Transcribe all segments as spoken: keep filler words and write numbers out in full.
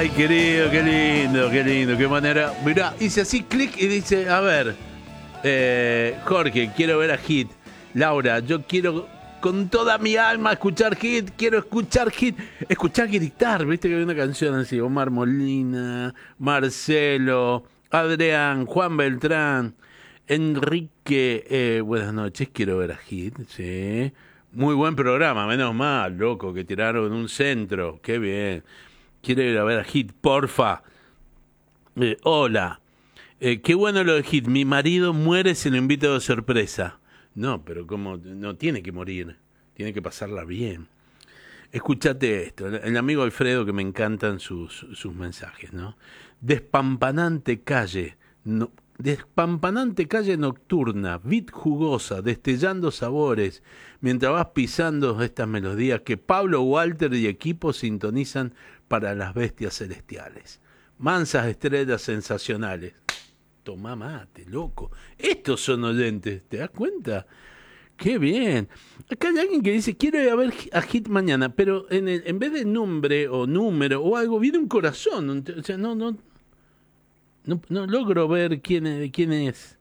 Ay, querido, qué lindo, qué lindo, qué manera. Mirá, hice así, clic y dice, a ver, eh, Jorge, quiero ver a Hit. Laura, yo quiero con toda mi alma escuchar Hit, quiero escuchar Hit, escuchar gritar, viste que hay una canción así, Omar Molina, Marcelo, Adrián, Juan Beltrán, Enrique, eh, buenas noches, quiero ver a Hit, sí. Muy buen programa, menos mal, loco, que tiraron un centro, qué bien. Quiero ir a ver a Hit, porfa. Eh, hola. Eh, qué bueno lo de Hit. Mi marido muere si lo invito de sorpresa. No, pero como no tiene que morir. Tiene que pasarla bien. Escúchate esto. El, el amigo Alfredo, que me encantan sus, sus mensajes, ¿no? Despampanante calle. No, despampanante calle nocturna. Vid jugosa. Destellando sabores. Mientras vas pisando estas melodías que Pablo Walter y equipo sintonizan para las bestias celestiales. Mansas estrellas sensacionales. Tomá mate, loco. Estos son oyentes, ¿te das cuenta? ¡Qué bien! Acá hay alguien que dice, quiero ir a ver a Hit mañana, pero en, el, en vez de nombre o número o algo, viene un corazón. O sea, no, no, no, no logro ver quién es, quién es.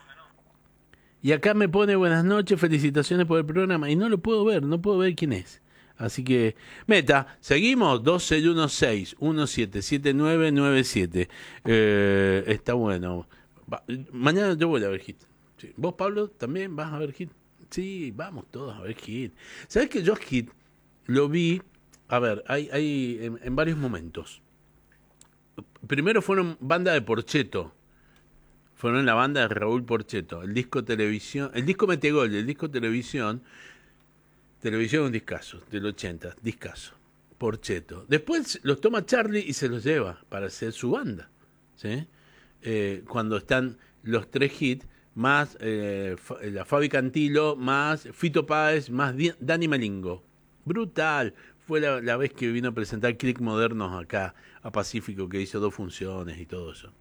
Y acá me pone buenas noches, felicitaciones por el programa. Y no lo puedo ver, no puedo ver quién es. Así que, meta, seguimos, dos seis uno seis uno siete siete nueve nueve siete. Eh, está bueno. Va, mañana yo voy a ver Hit. Sí. ¿Vos, Pablo, también vas a ver Hit? Sí, vamos todos a ver Hit. ¿Sabés que yo Hit lo vi? A ver, hay, hay en, en varios momentos. Primero fueron banda de Porcheto. Fueron la banda de Raúl Porcheto. El disco televisión, el disco Metegol, el disco televisión. Televisión un discazo, del ochenta, discazo, Porcheto. Después los toma Charlie y se los lleva para hacer su banda, ¿sí? Eh, cuando están los tres hits, más eh, la Fabi Cantilo, más Fito Páez, más Dani Melingo. Brutal. Fue la, la vez que vino a presentar Click Modernos acá, a Pacífico, que hizo dos funciones y todo eso.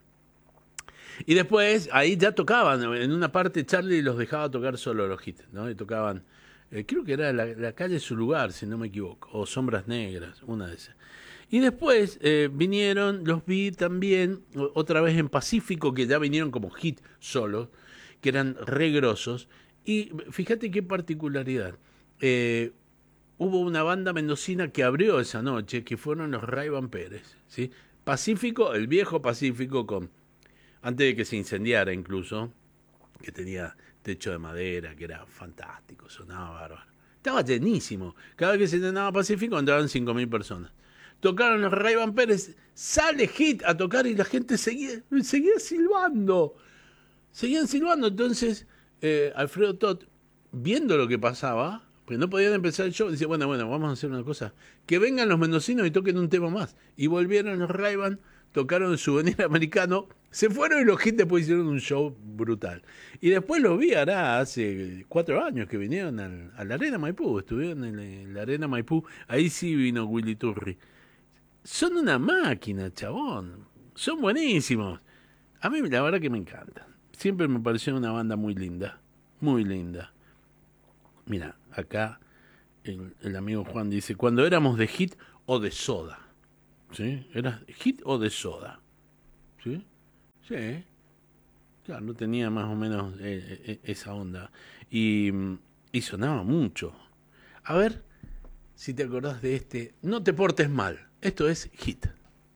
Y después, ahí ya tocaban, en una parte Charlie los dejaba tocar solo los hits, ¿no? Y tocaban... Eh, creo que era la, la calle Su Lugar, si no me equivoco, o Sombras Negras, una de esas. Y después eh, vinieron, los vi también, otra vez en Pacífico, que ya vinieron como hit solos, que eran re grosos. Y fíjate qué particularidad. Eh, hubo una banda mendocina que abrió esa noche, que fueron los Ray-Ban Pérez, ¿sí? Pacífico, el viejo Pacífico, con antes de que se incendiara incluso, que tenía techo de madera, que era fantástico, sonaba bárbaro. Estaba llenísimo. Cada vez que se llenaba Pacífico entraban cinco mil personas. Tocaron los Ray-Ban Pérez, sale Hit a tocar y la gente seguía, seguía silbando. Seguían silbando. Entonces, eh, Alfredo Tot, viendo lo que pasaba, pues no podían empezar el show, dice, bueno, bueno, vamos a hacer una cosa. Que vengan los mendocinos y toquen un tema más. Y volvieron los Ray-Ban, tocaron Souvenir Americano, se fueron y los Hits después hicieron un show brutal. Y después los vi, hará hace cuatro años que vinieron al, a la Arena Maipú, estuvieron en la, en la Arena Maipú, ahí sí vino Willy Turri. Son una máquina, chabón, son buenísimos. A mí la verdad que me encantan. Siempre me pareció una banda muy linda, muy linda. Mira, acá el, el amigo Juan dice, cuando éramos de Hit o de Soda. ¿Sí? ¿Era Hit o de Soda? ¿Sí? Sí. Claro, no tenía más o menos eh, eh, esa onda. Y, y sonaba mucho. A ver si te acordás de este. No te portes mal. Esto es Hit.